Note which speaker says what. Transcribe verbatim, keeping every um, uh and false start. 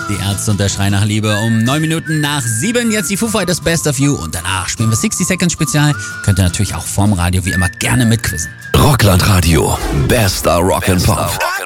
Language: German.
Speaker 1: Die Ärzte und der Schrei nach Liebe um neun Minuten nach sieben. Jetzt die Foo Fighters Best of You und danach spielen wir sixty Seconds Spezial. Könnt ihr natürlich auch vorm Radio wie immer gerne mitquizzen.
Speaker 2: Rockland Radio. Bester Rock and Pop.